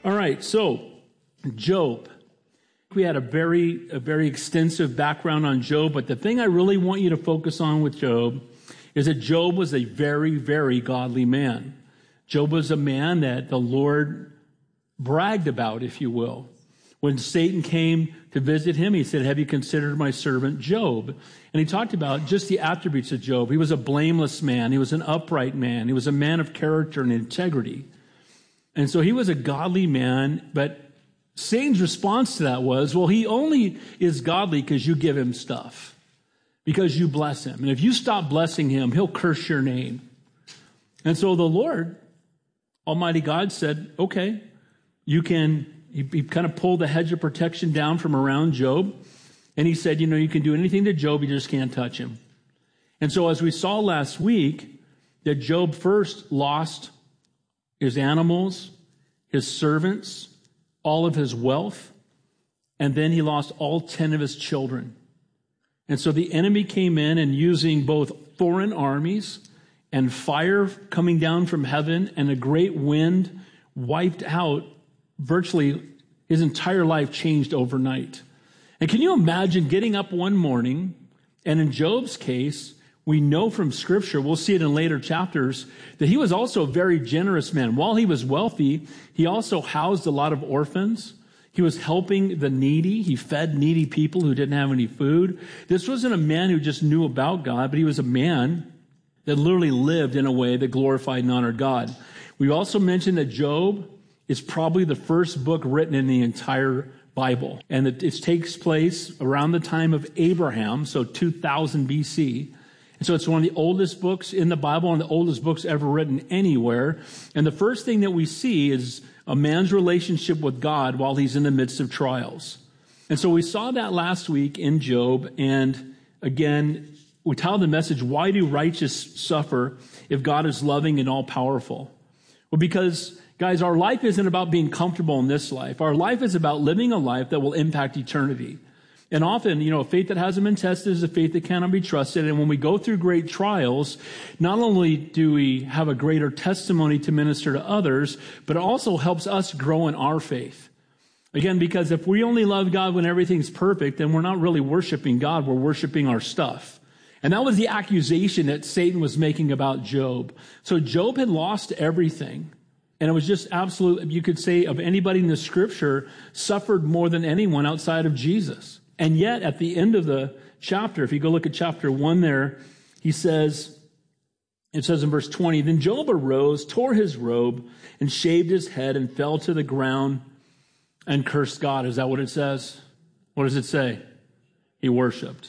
All right, so Job. We had a very extensive background on Job, but the thing I really want you to focus on with Job is that Job was a very, very godly man. Job was a man that the Lord bragged about, if you will. When Satan came to visit him, he said, "Have you considered my servant Job?" And he talked about just the attributes of Job. He was a blameless man. He was an upright man. He was a man of character and integrity. And so he was a godly man, but Satan's response to that was, well, he only is godly because you give him stuff, because you bless him. And if you stop blessing him, he'll curse your name. And so the Lord, Almighty God, said, okay, you can, he kind of pulled the hedge of protection down from around Job. And he said, you can do anything to Job, you just can't touch him. And so as we saw last week, that Job first lost his animals, his servants, all of his wealth, and then he lost all 10 of his children. And so the enemy came in and using both foreign armies and fire coming down from heaven and a great wind wiped out virtually his entire life, changed overnight. And can you imagine getting up one morning, and in Job's case, we know from Scripture, we'll see it in later chapters, that he was also a very generous man. While he was wealthy, he also housed a lot of orphans. He was helping the needy. He fed needy people who didn't have any food. This wasn't a man who just knew about God, but he was a man that literally lived in a way that glorified and honored God. We also mentioned that Job is probably the first book written in the entire Bible. And it takes place around the time of Abraham, so 2000 BC. And so it's one of the oldest books in the Bible, one of the oldest books ever written anywhere. And the first thing that we see is a man's relationship with God while he's in the midst of trials. And so we saw that last week in Job. And again, we titled the message, "Why do righteous suffer if God is loving and all-powerful?" Well, because, guys, our life isn't about being comfortable in this life. Our life is about living a life that will impact eternity. And often, a faith that hasn't been tested is a faith that cannot be trusted. And when we go through great trials, not only do we have a greater testimony to minister to others, but it also helps us grow in our faith. Again, because if we only love God when everything's perfect, then we're not really worshiping God, we're worshiping our stuff. And that was the accusation that Satan was making about Job. So Job had lost everything. And it was just absolute, you could say, of anybody in the Scripture, suffered more than anyone outside of Jesus. And yet, at the end of the chapter, if you go look at chapter 1 there, it says in verse 20, "Then Job arose, tore his robe, and shaved his head, and fell to the ground, and cursed God." Is that what it says? What does it say? He worshiped.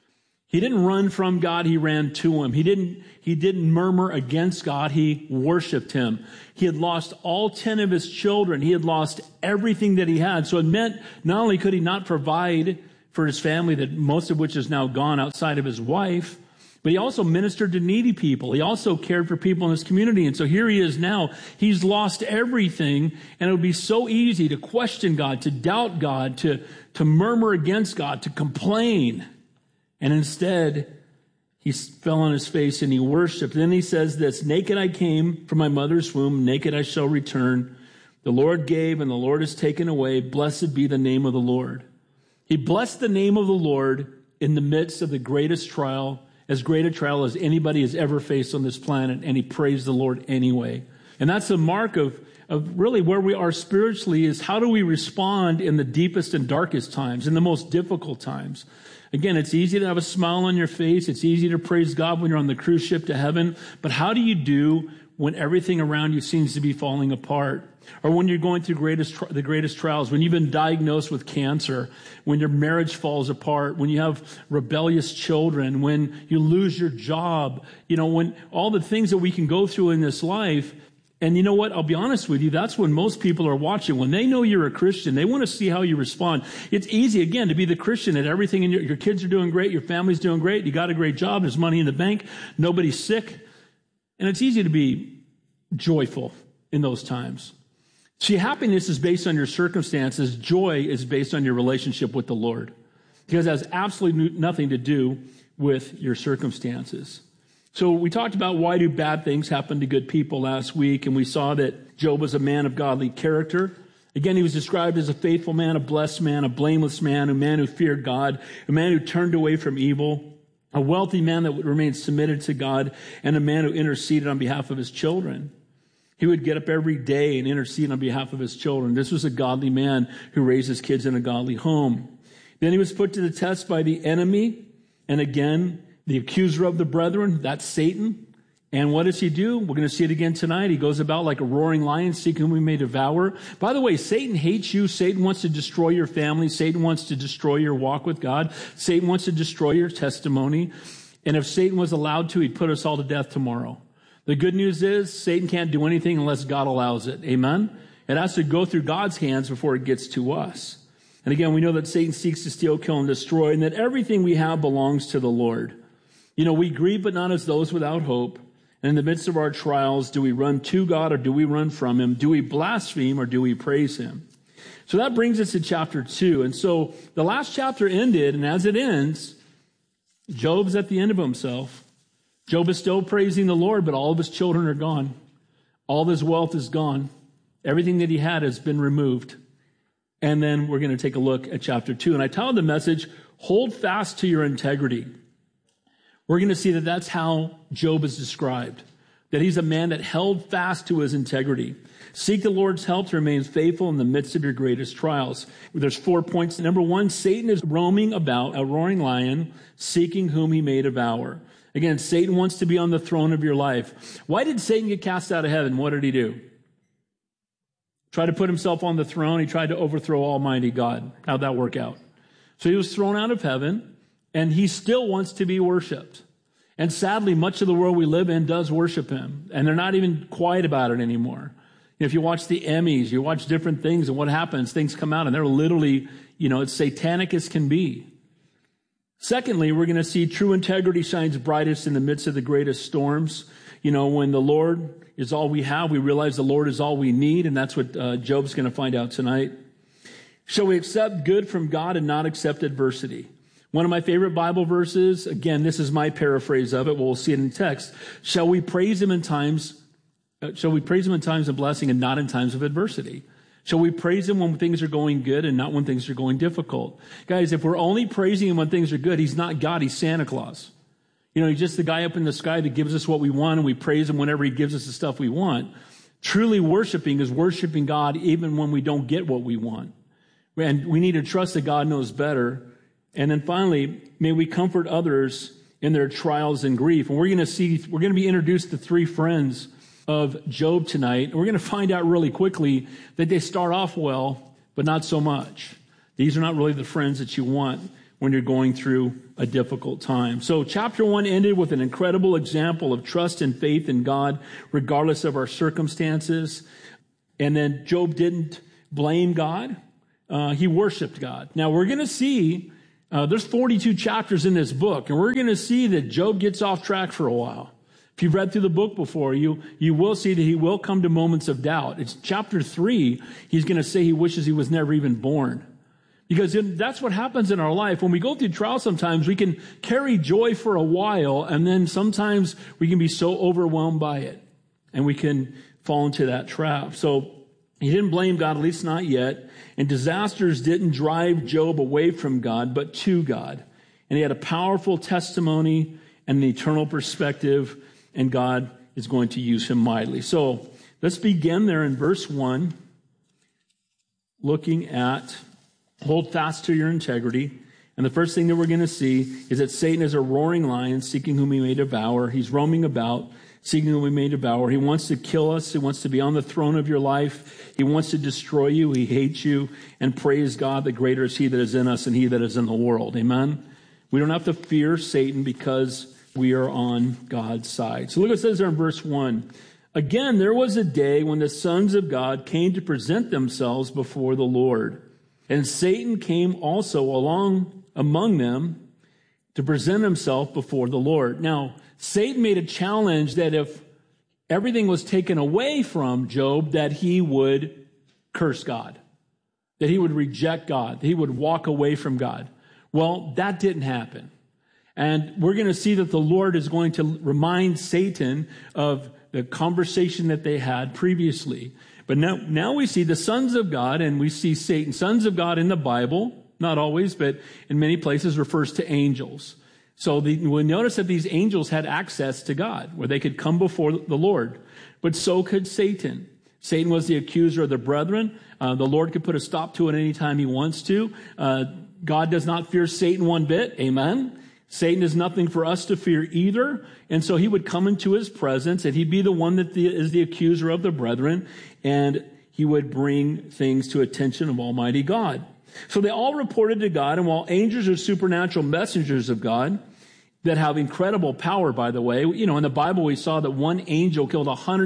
He didn't run from God, he ran to him. He didn't murmur against God, he worshiped him. He had lost all 10 of his children. He had lost everything that he had. So it meant not only could he not provide for his family, that most of which is now gone outside of his wife, but he also ministered to needy people. He also cared for people in his community. And so here he is now. He's lost everything, and it would be so easy to question God, to doubt God, to murmur against God, to complain. And instead, he fell on his face and he worshiped. Then he says this, "Naked I came from my mother's womb, naked I shall return. The Lord gave and the Lord has taken away. Blessed be the name of the Lord." He blessed the name of the Lord in the midst of the greatest trial, as great a trial as anybody has ever faced on this planet, and he praised the Lord anyway. And that's the mark of really where we are spiritually, is how do we respond in the deepest and darkest times, in the most difficult times. Again, it's easy to have a smile on your face. It's easy to praise God when you're on the cruise ship to heaven. But how do you do when everything around you seems to be falling apart? Or when you're going through the greatest trials, when you've been diagnosed with cancer, when your marriage falls apart, when you have rebellious children, when you lose your job, when all the things that we can go through in this life. And you know what? I'll be honest with you. That's when most people are watching. When they know you're a Christian, they want to see how you respond. It's easy, again, to be the Christian that everything in your kids are doing great, your family's doing great, you got a great job, there's money in the bank, nobody's sick. And it's easy to be joyful in those times. See, happiness is based on your circumstances. Joy is based on your relationship with the Lord. Because it has absolutely nothing to do with your circumstances. So we talked about why do bad things happen to good people last week, and we saw that Job was a man of godly character, Again, he was described as a faithful man, a blessed man, a blameless man, a man who feared God, a man who turned away from evil, a wealthy man that would remain submitted to God, and a man who interceded on behalf of his children. He would get up every day and intercede on behalf of his children. This was a godly man who raised his kids in a godly home. Then he was put to the test by the enemy. And again, the accuser of the brethren, that's Satan. And what does he do? We're going to see it again tonight. He goes about like a roaring lion, seeking whom he may devour. By the way, Satan hates you. Satan wants to destroy your family. Satan wants to destroy your walk with God. Satan wants to destroy your testimony. And if Satan was allowed to, he'd put us all to death tomorrow. The good news is Satan can't do anything unless God allows it. Amen? It has to go through God's hands before it gets to us. And again, we know that Satan seeks to steal, kill, and destroy, and that everything we have belongs to the Lord. You know, we grieve, but not as those without hope. And in the midst of our trials, do we run to God or do we run from him? Do we blaspheme or do we praise him? So that brings us to chapter 2. And so the last chapter ended, and as it ends, Job's at the end of himself. Job is still praising the Lord, but all of his children are gone. All of his wealth is gone. Everything that he had has been removed. And then we're going to take a look at chapter 2. And I titled the message, Hold Fast to Your Integrity. We're going to see that that's how Job is described, that he's a man that held fast to his integrity. Seek the Lord's help to remain faithful in the midst of your greatest trials. There's 4 points. Number 1, Satan is roaming about, a roaring lion, seeking whom he may devour. Again, Satan wants to be on the throne of your life. Why did Satan get cast out of heaven? What did he do? Tried to put himself on the throne. He tried to overthrow Almighty God. How'd that work out? So he was thrown out of heaven, and he still wants to be worshiped. And sadly, much of the world we live in does worship him, and they're not even quiet about it anymore. If you watch the Emmys, you watch different things, and what happens, things come out, and they're literally, it's satanic as can be. Secondly, we're going to see true integrity shines brightest in the midst of the greatest storms. When the Lord is all we have, we realize the Lord is all we need, and that's what Job's going to find out tonight. Shall we accept good from God and not accept adversity? One of my favorite Bible verses, again, this is my paraphrase of it, we'll see it in text. Shall we praise him in times of blessing and not in times of adversity? Shall we praise him when things are going good and not when things are going difficult? Guys, if we're only praising him when things are good, he's not God, he's Santa Claus. He's just the guy up in the sky that gives us what we want, and we praise him whenever he gives us the stuff we want. Truly worshiping is worshiping God even when we don't get what we want. And we need to trust that God knows better. And then finally, may we comfort others in their trials and grief. And we're going to be introduced to 3 friends of Job tonight. And we're going to find out really quickly that they start off well, but not so much. These are not really the friends that you want when you're going through a difficult time. So chapter 1 ended with an incredible example of trust and faith in God, regardless of our circumstances. And then Job didn't blame God. He worshiped God. Now we're going to see, there's 42 chapters in this book, and we're going to see that Job gets off track for a while. If you've read through the book before, you will see that he will come to moments of doubt. It's chapter 3, he's going to say he wishes he was never even born. Because that's what happens in our life. When we go through trials, sometimes we can carry joy for a while, and then sometimes we can be so overwhelmed by it, and we can fall into that trap. So he didn't blame God, at least not yet. And disasters didn't drive Job away from God, but to God. And he had a powerful testimony and an eternal perspective, and God is going to use him mightily. So let's begin there in verse 1, looking at hold fast to your integrity. And the first thing that we're going to see is that Satan is a roaring lion, seeking whom he may devour. He's roaming about, seeking whom he may devour. He wants to kill us. He wants to be on the throne of your life. He wants to destroy you. He hates you. And praise God, that greater is he that is in us than he that is in the world. Amen? We don't have to fear Satan because we are on God's side. So look what it says there in verse 1. Again, there was a day when the sons of God came to present themselves before the Lord. And Satan came also along among them to present himself before the Lord. Now, Satan made a challenge that if everything was taken away from Job, that he would curse God, that he would reject God, that he would walk away from God. Well, that didn't happen. And we're going to see that the Lord is going to remind Satan of the conversation that they had previously. But now we see the sons of God, and we see Satan. Sons of God in the Bible, not always, but in many places refers to angels. So we notice that these angels had access to God, where they could come before the Lord. But so could Satan. Satan was the accuser of the brethren. The Lord could put a stop to it any time he wants to. God does not fear Satan one bit. Amen. Satan is nothing for us to fear either. And so he would come into his presence, and he'd be the one that is the accuser of the brethren, and he would bring things to attention of Almighty God. So they all reported to God, and while angels are supernatural messengers of God that have incredible power, by the way, in the Bible we saw that one angel killed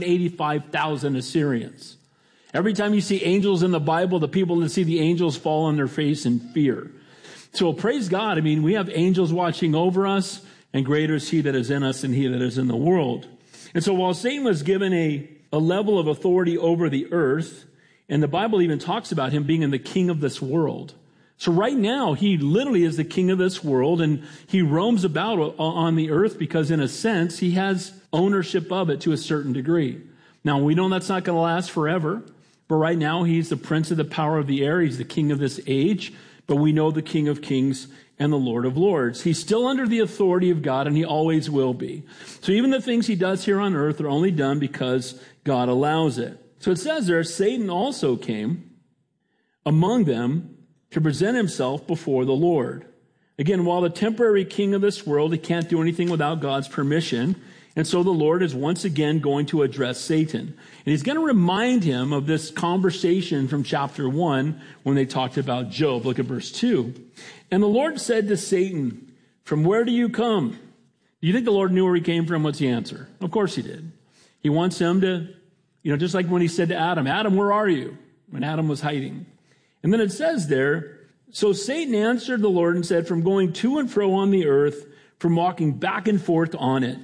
185,000 Assyrians. Every time you see angels in the Bible, the people that see the angels fall on their face in fear. So praise God. I mean, we have angels watching over us, and greater is he that is in us than he that is in the world. And so while Satan was given a level of authority over the earth, and the Bible even talks about him being the king of this world. So right now, he literally is the king of this world, and he roams about on the earth because in a sense, he has ownership of it to a certain degree. Now, we know that's not going to last forever, but right now, he's the prince of the power of the air. He's the king of this age, but we know the King of Kings and the Lord of Lords. He's still under the authority of God, and he always will be. So even the things he does here on earth are only done because God allows it. So it says there, Satan also came among them to present himself before the Lord. Again, while the temporary king of this world, he can't do anything without God's permission. And so the Lord is once again going to address Satan. And he's going to remind him of this conversation from chapter 1 when they talked about Job. Look at verse 2. And the Lord said to Satan, "From where do you come?" Do you think the Lord knew where he came from? What's the answer? Of course he did. He wants him to, just like when he said to Adam, "Adam, where are you?" When Adam was hiding. And then it says there, so Satan answered the Lord and said, "From going to and fro on the earth, from walking back and forth on it."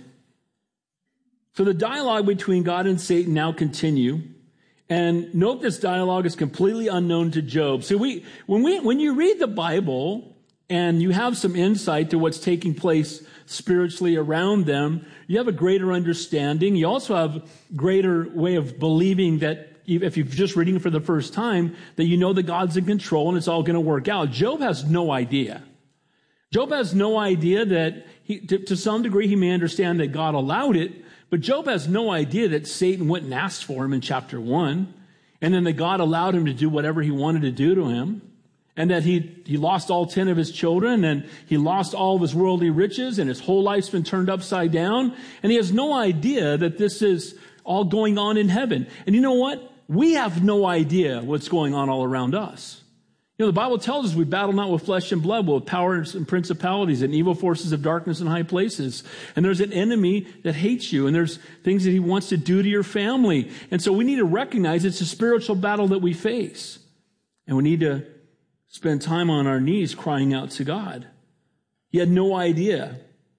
So the dialogue between God and Satan now continue. And note this dialogue is completely unknown to Job. So when you read the Bible and you have some insight to what's taking place spiritually around them, you have a greater understanding. You also have a greater way of believing that if you're just reading it for the first time, that you know that God's in control and it's all going to work out. Job has no idea. Job has no idea that to some degree he may understand that God allowed it, but Job has no idea that Satan went and asked for him in chapter 1, and then that God allowed him to do whatever he wanted to do to him, and that he lost all 10 of his children, and he lost all of his worldly riches, and his whole life's been turned upside down, and he has no idea that this is all going on in heaven. And you know what? We have no idea what's going on all around us. The Bible tells us we battle not with flesh and blood, but with powers and principalities and evil forces of darkness in high places. And there's an enemy that hates you, and there's things that he wants to do to your family. And so we need to recognize it's a spiritual battle that we face. And we need to spend time on our knees crying out to God. He had no idea